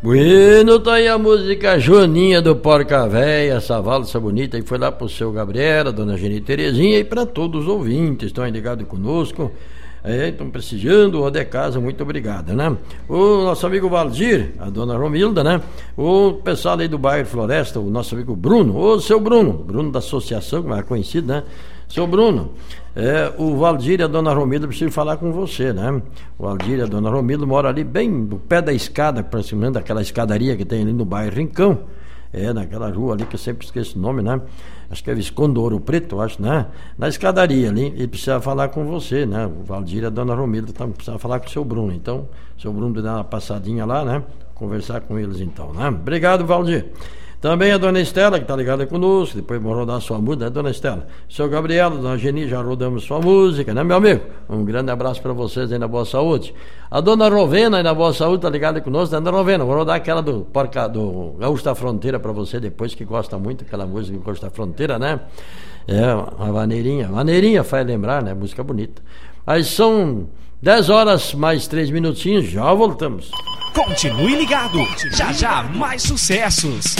Bueno, tá aí a música Joaninha do Porca Véia, essa valsa bonita, e foi lá pro seu Gabriela, dona Geni Terezinha, e para todos os ouvintes, estão aí ligados conosco, estão prestigiando o de casa, muito obrigado, né? O nosso amigo Valdir, a dona Romilda, né? O pessoal aí do bairro Floresta, o nosso amigo Bruno, o seu Bruno da associação, como é conhecido, né? Seu Bruno, o Valdir e a dona Romilda precisam falar com você, né? O Valdir e a dona Romilda moram ali bem no pé da escada, aproximando daquela escadaria que tem ali no bairro Rincão. Naquela rua ali que eu sempre esqueço o nome, né? Acho que é Visconde do Ouro Preto, eu acho, né? Na escadaria ali, e precisa falar com você, né? O Valdir e a dona Romilda precisa falar com o seu Bruno. Então, o seu Bruno dá uma passadinha lá, né? Conversar com eles então, né? Obrigado, Valdir. Também a dona Estela, que está ligada conosco, depois vamos rodar sua música, né, dona Estela? Seu Gabriel, dona Geni, já rodamos sua música, né, meu amigo? Um grande abraço para vocês aí na Boa Saúde. A dona Rovena aí na Boa Saúde está ligada conosco, né, dona Rovena? Vou rodar aquela do Gaúcho da Fronteira para você depois, que gosta muito, aquela música do Gaúcho da Fronteira, né? Uma maneirinha faz lembrar, né? Música bonita. Aí são 10 horas mais 3 minutinhos, já voltamos. Continue ligado, já mais sucessos.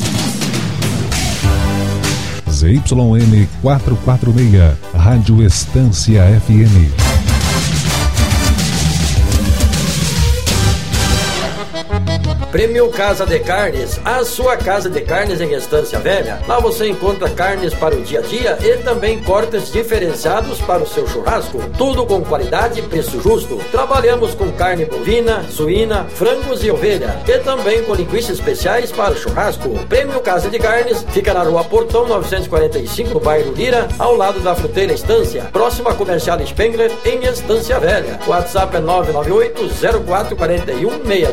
ZYN 446, Rádio Estância FM. Prêmio Casa de Carnes, a sua casa de carnes em Estância Velha. Lá você encontra carnes para o dia a dia e também cortes diferenciados para o seu churrasco. Tudo com qualidade e preço justo. Trabalhamos com carne bovina, suína, frangos e ovelha. E também com linguiças especiais para o churrasco. Prêmio Casa de Carnes fica na Rua Portão 945, no bairro Lira, ao lado da Fruteira Estância. Próxima Comercial Spengler, em Estância Velha. O WhatsApp é 998-044162.